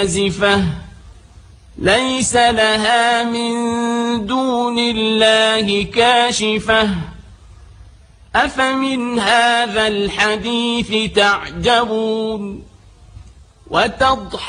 آزفة ليس لها من دون الله كاشفة أفمن هذا الحديث تعجبون وتضحكون